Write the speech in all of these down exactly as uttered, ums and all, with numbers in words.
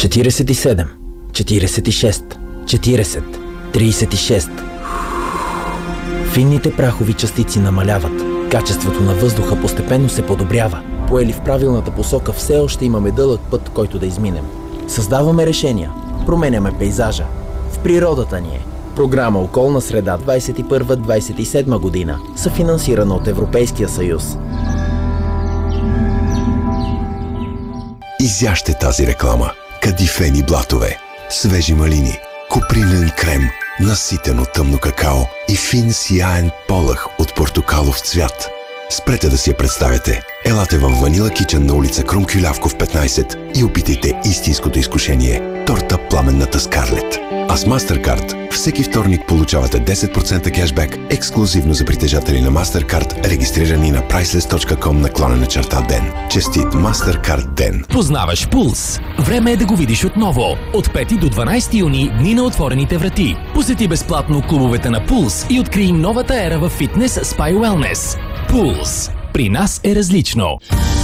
четиридесет и седем, четиридесет и шест, четиридесет, тридесет и шест. Финните прахови частици намаляват. Качеството на въздуха постепенно се подобрява. Поели в правилната посока, все още имаме дълъг път, който да изминем. Създаваме решения. Променяме пейзажа. В природата ни е. Програма Околна среда двадесет и първа - двадесет и седма година, съфинансирана от Европейския съюз. Изяще тази реклама. Кадифени блатове, свежи малини, купринен крем, наситено тъмно какао и фин сияен полъх от портокалов цвят. Спрете да си я представяте. Елате в Ванила Кичън на улица Крум Кюлявков петнадесет и опитайте истинското изкушение – торта Пламенната Скарлет. А с MasterCard всеки вторник получавате десет процента кешбек ексклюзивно за притежатели на MasterCard, регистрирани на priceless точка com наклонена черта ден. Честит MasterCard ден! Познаваш Пулс? Време е да го видиш отново. От пети до дванадесети юни, дни на отворените врати. Посети безплатно клубовете на Пулс и открий новата ера в фитнес, спа и уелнес. Пулс. При нас е различно.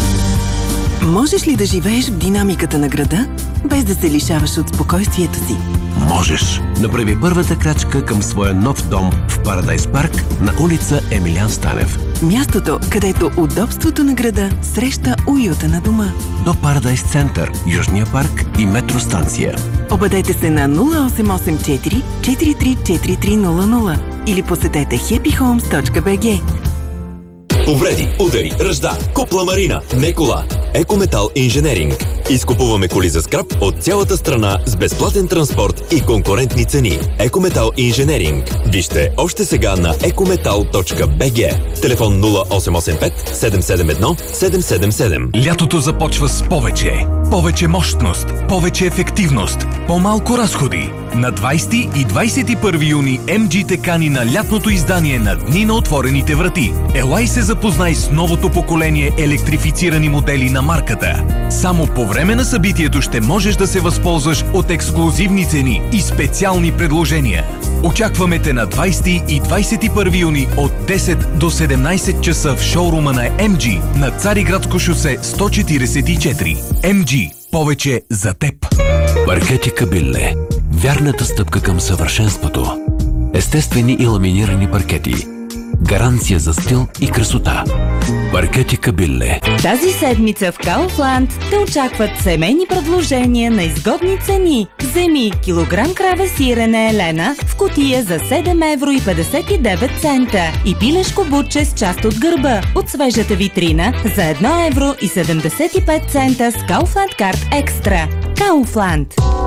Можеш ли да живееш в динамиката на града, без да се лишаваш от спокойствието си? Можеш! Направи първата крачка към своя нов дом в Парадайс парк на улица Емилиан Станев. Мястото, където удобството на града среща уюта на дома. До Парадайс център, Южния парк и метростанция. Обадете се на нула осем осем четири четири три четири три нула нула или посетете хепи хоумс точка би джи. Повреди, удари, ръжда, копла марина, не кола. Екометал инженеринг. Изкупуваме коли за скрап от цялата страна с безплатен транспорт и конкурентни цени. Екометал инженеринг. Вижте още сега на екометал точка би джи. Телефон нула осем осем пет седем седем едно седем седем седем. Лятото започва с повече. Повече мощност, повече ефективност, по-малко разходи. На двадесети и двадесет и първи юни Ем Джи те кани на лятното издание на Дни на отворените врати. Елай се запознай с новото поколение електрифицирани модели на марката. Само по време на събитието ще можеш да се възползваш от ексклузивни цени и специални предложения. Очакваме те на двадесети и двадесет и първи юни от десет до седемнадесет часа в шоурума на Ем Джи на Цариградско шосе сто четиридесет и четири. Ем Джи. Повече за теб. Паркети Кабилле. Вярната стъпка към съвършенството. Естествени и ламинирани паркети. Гаранция за стил и красота. Паркети Кабилле. Тази седмица в Kaufland те очакват семейни предложения на изгодни цени. Вземи килограм краве сирене Елена в кутия за седем евро и петдесет и девет цента и пилешко бутче с част от гърба от свежата витрина за едно евро и седемдесет и пет цента с Kaufland Card Extra. Kaufland.